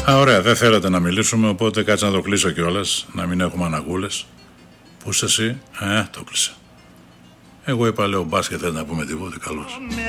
Ωραία, δεν θέλετε να μιλήσουμε, οπότε κάτσε να το κλείσω κιόλας, να μην έχουμε αναγούλες. Πού είσαι εσύ? Το κλείσα. Εγώ είπα, λέω, μπάσκετ, θέλει να πούμε τίποτε, καλώς.